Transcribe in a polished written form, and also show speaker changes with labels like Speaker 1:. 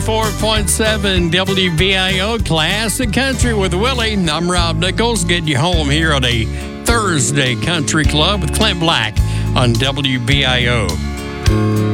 Speaker 1: 4.7 WBIO Classic Country with Willie. I'm Rob Nichols, getting you home here on a Thursday Country Club with Clint Black on WBIO.